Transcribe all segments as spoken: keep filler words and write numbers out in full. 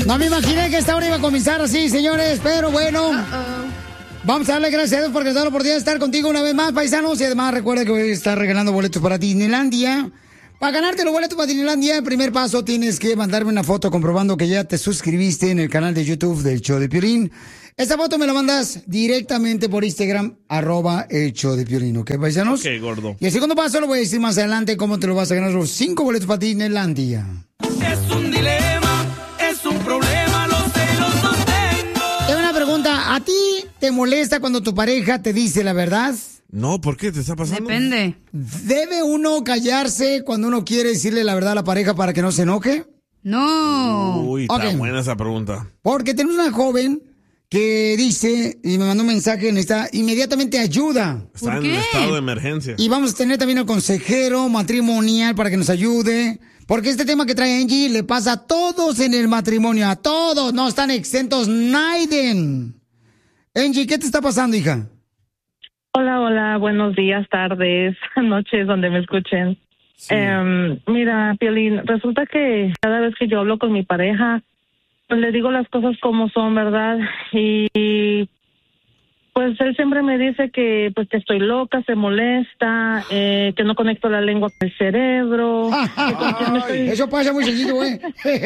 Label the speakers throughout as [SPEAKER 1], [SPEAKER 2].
[SPEAKER 1] No me imaginé que esta hora iba a comenzar así, señores, pero bueno. Uh-oh. Vamos a darle gracias a Dios porque nos da la oportunidad de estar contigo una vez más, paisanos. Y además recuerda que voy a estar regalando boletos para Disneylandia. Para ganarte los boletos para Disneylandia, el primer paso tienes que mandarme una foto comprobando que ya te suscribiste en el canal de YouTube del Show de Piolín. Esta foto me la mandas directamente por Instagram, arroba el Show de Piolín, ¿ok, paisanos?
[SPEAKER 2] Ok, gordo.
[SPEAKER 1] Y el segundo paso lo voy a decir más adelante cómo te lo vas a ganar los cinco boletos para Disneylandia.
[SPEAKER 3] Es un dilema, es un problema, los celos los tengo.
[SPEAKER 1] Tengo una pregunta, ¿a ti te molesta cuando tu pareja te dice la verdad?
[SPEAKER 2] No, ¿por qué? ¿Te está pasando?
[SPEAKER 4] Depende.
[SPEAKER 1] ¿Debe uno callarse cuando uno quiere decirle la verdad a la pareja para que no se enoje?
[SPEAKER 4] No.
[SPEAKER 2] Uy, está
[SPEAKER 1] Okay.
[SPEAKER 2] buena esa pregunta.
[SPEAKER 1] Porque tenemos una joven que dice, y me mandó un mensaje, necesita inmediatamente ayuda.
[SPEAKER 2] Está
[SPEAKER 4] ¿Por
[SPEAKER 2] en
[SPEAKER 4] qué?
[SPEAKER 2] estado de emergencia.
[SPEAKER 1] Y vamos a tener también al consejero matrimonial para que nos ayude. Porque este tema que trae Angie le pasa a todos en el matrimonio, a todos, no están exentos Naiden. Angie, ¿qué te está pasando, hija?
[SPEAKER 5] Hola, hola, buenos días, tardes, noches, donde me escuchen. Sí. Eh, mira, Piolín, resulta que cada vez que yo hablo con mi pareja, pues le digo las cosas como son, ¿verdad? Y pues él siempre me dice que pues que estoy loca, se molesta, eh, que no conecto la lengua con el cerebro.
[SPEAKER 1] Ah,
[SPEAKER 5] que con quién me estoy...
[SPEAKER 1] Eso pasa muy seguido, güey.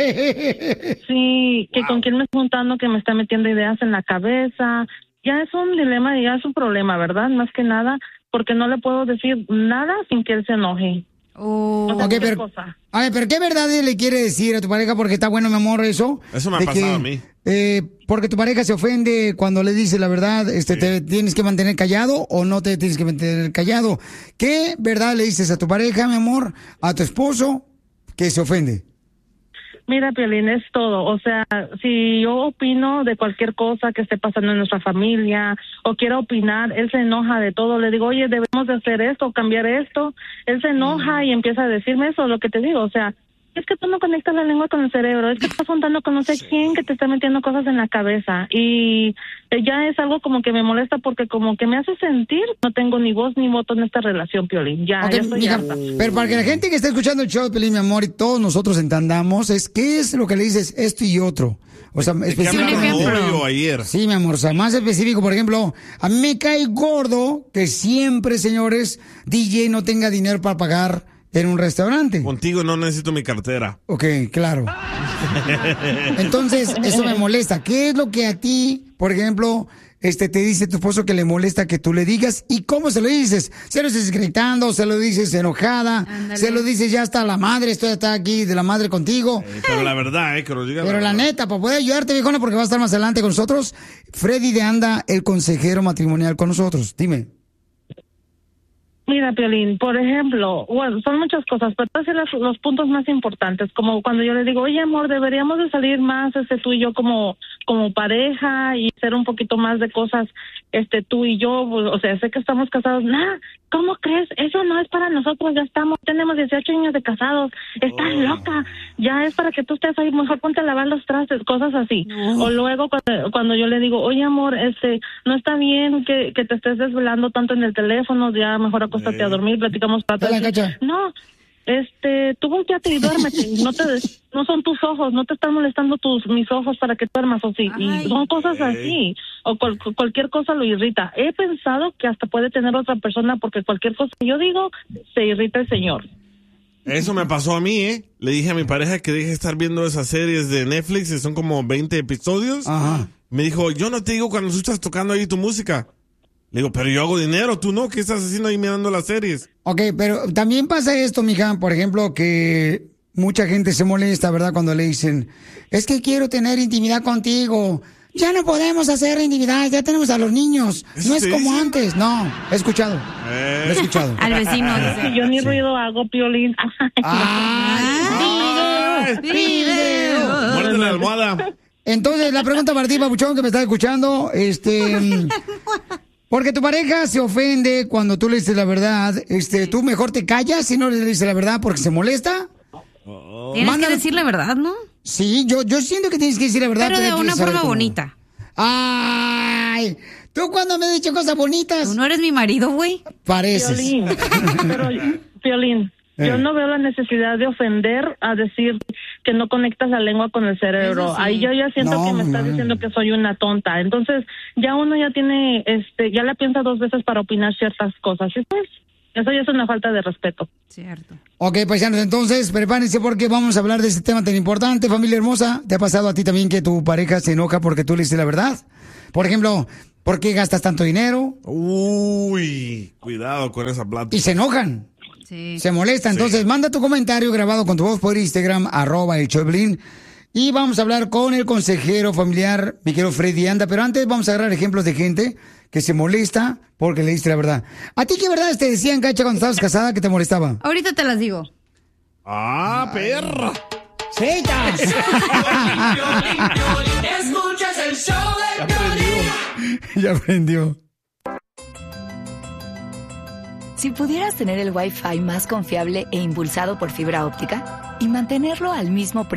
[SPEAKER 5] Sí, que wow. Con quién me estoy juntando, que me está metiendo ideas en la cabeza. Ya es un dilema y ya es un problema, ¿verdad? Más que nada, porque no le puedo decir nada sin que él se enoje.
[SPEAKER 4] Oh.
[SPEAKER 5] O sea,
[SPEAKER 1] Okay, pero,
[SPEAKER 5] cosa.
[SPEAKER 1] A ver, pero ¿qué verdad le quiere decir a tu pareja? Porque está bueno, mi amor, eso.
[SPEAKER 2] Eso me ha pasado
[SPEAKER 1] que,
[SPEAKER 2] a mí.
[SPEAKER 1] Eh, porque tu pareja se ofende cuando le dice la verdad, este, sí. ¿Te tienes que mantener callado o no te tienes que mantener callado? ¿Qué verdad le dices a tu pareja, mi amor, a tu esposo que se ofende?
[SPEAKER 5] Mira, Piolín, es todo. O sea, si yo opino de cualquier cosa que esté pasando en nuestra familia o quiero opinar, él se enoja de todo. Le digo, oye, debemos de hacer esto o cambiar esto. Él se enoja mm. y empieza a decirme eso, lo que te digo. O sea, es que tú no conectas la lengua con el cerebro. Es que estás juntando con no sé quién que te está metiendo cosas en la cabeza. Y ya es algo como que me molesta porque como que me hace sentir no tengo ni voz ni voto en esta relación, Piolín. Ya,
[SPEAKER 1] okay,
[SPEAKER 5] ya estoy
[SPEAKER 1] mira,
[SPEAKER 5] harta.
[SPEAKER 1] Pero para que la gente que está escuchando el show de Piolín, mi amor, y todos nosotros entendamos, es qué es lo que le dices esto y otro. O sea, específicamente.
[SPEAKER 2] Ayer.
[SPEAKER 1] Sí, mi amor, o sea, más específico, por ejemplo, a mí me cae gordo que siempre, señores, D J no tenga dinero para pagar en un restaurante.
[SPEAKER 2] Contigo no necesito mi cartera.
[SPEAKER 1] Ok, claro. Entonces, eso me molesta. ¿Qué es lo que a ti, por ejemplo, este, te dice tu esposo que le molesta que tú le digas? ¿Y cómo se lo dices? ¿Se lo dices gritando? ¿Se lo dices enojada? Ándale. ¿Se lo dices ya está la madre? Estoy hasta aquí de la madre contigo.
[SPEAKER 2] Eh, pero la verdad, eh, que lo diga.
[SPEAKER 1] Pero la, la neta, para poder ayudarte, viejona, porque va a estar más adelante con nosotros, Freddy de Anda, el consejero matrimonial con nosotros. Dime.
[SPEAKER 5] Mira, Piolín, por ejemplo, bueno, son muchas cosas, pero estos son los, los puntos más importantes, como cuando yo le digo, oye, amor, deberíamos de salir más, este, tú y yo como como pareja y hacer un poquito más de cosas, este, tú y yo, o sea, sé que estamos casados, nah, ¿cómo crees? Eso no es para nosotros, ya estamos, tenemos dieciocho años de casados, estás oh. loca, ya es para que tú estés ahí, mejor ponte a lavar los trastes, cosas así. Oh. O luego cuando, cuando yo le digo, oye, amor, este, no está bien que, que te estés desvelando tanto en el teléfono, ya mejor acuéstate eh. a dormir, platicamos para atrás. No, este, tú volteate y duérmete, no te, no son tus ojos, no te están molestando tus, mis ojos para que duermas o sí, y son cosas okay. así, o cual, cualquier cosa lo irrita. He pensado que hasta puede tener otra persona porque cualquier cosa que yo digo, se irrita el señor.
[SPEAKER 2] Eso me pasó a mí, ¿eh? Le dije a mi pareja que deje de estar viendo esas series de Netflix, que son como veinte episodios.
[SPEAKER 1] Ajá.
[SPEAKER 2] Me dijo, yo no te digo cuando tú estás tocando ahí tu música. Le digo, pero yo hago dinero, ¿tú no? ¿Qué estás haciendo ahí mirando las series?
[SPEAKER 1] Ok, pero también pasa esto, mija, por ejemplo, que mucha gente se molesta, ¿verdad? Cuando le dicen, es que quiero tener intimidad contigo. Ya no podemos hacer intimidad, ya tenemos a los niños. No es como dice? antes. No, he escuchado. Eh. He escuchado.
[SPEAKER 4] Al vecino.
[SPEAKER 5] Si yo ni sí. ruido hago, Piolín.
[SPEAKER 1] ¡Ay! ¡Video! ¡Video!
[SPEAKER 2] Muerde la almohada.
[SPEAKER 1] Entonces, la pregunta para ti, papuchón, que me está escuchando, este... Porque tu pareja se ofende cuando tú le dices la verdad. Este, tú mejor te callas si no le dices la verdad porque se molesta.
[SPEAKER 4] Oh. Tienes Mándale... que decir la verdad, ¿no?
[SPEAKER 1] Sí, yo, yo siento que tienes que decir la verdad.
[SPEAKER 4] Pero de una forma cómo... bonita.
[SPEAKER 1] Ay, ¿tú cuándo me has dicho cosas bonitas?
[SPEAKER 4] Tú no eres mi marido, güey.
[SPEAKER 1] Pareces.
[SPEAKER 5] Piolín, pero, Piolín, Eh. Yo no veo la necesidad de ofender a decir que no conectas la lengua con el cerebro. Sí. Ahí yo ya siento no, que me estás diciendo que soy una tonta. Entonces, ya uno ya tiene, este, ya la piensa dos veces para opinar ciertas cosas. ¿Sí, pues? Eso ya es una falta de respeto.
[SPEAKER 4] Cierto.
[SPEAKER 1] Ok, paisanos, entonces prepárense porque vamos a hablar de este tema tan importante. Familia hermosa, ¿te ha pasado a ti también que tu pareja se enoja porque tú le dices la verdad? Por ejemplo, ¿por qué gastas tanto dinero?
[SPEAKER 2] Uy, cuidado con esa plata.
[SPEAKER 1] Y se enojan.
[SPEAKER 4] Sí.
[SPEAKER 1] Se molestan. Entonces, sí. Manda tu comentario grabado con tu voz por Instagram, arroba el show de Piolín. Y vamos a hablar con el consejero familiar, mi querido Freddy Anda. Pero antes vamos a agarrar ejemplos de gente que se molesta porque le diste la verdad. ¿A ti qué verdades te decían, Cacha, cuando estabas casada que te molestaba?
[SPEAKER 4] Ahorita te las digo.
[SPEAKER 2] ¡Ah, perra!
[SPEAKER 1] ¡Citas!
[SPEAKER 3] Escuchas el show de Piolín.
[SPEAKER 1] Ya aprendió.
[SPEAKER 6] Si pudieras tener el Wi-Fi más confiable e impulsado por fibra óptica y mantenerlo al mismo precio